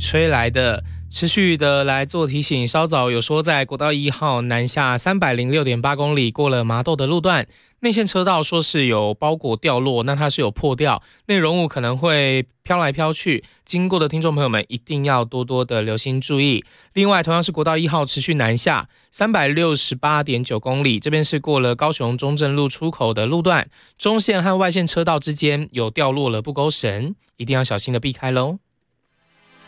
吹来的。持续的来做提醒，稍早有说在国道1号南下306.8公里过了麻豆的路段，内线车道说是有包裹掉落，那它是有破掉，内容物可能会飘来飘去，经过的听众朋友们一定要多多的留心注意。另外同样是国道1号持续南下368.9公里，这边是过了高雄中正路出口的路段，中线和外线车道之间有掉落了不勾绳，一定要小心的避开咯。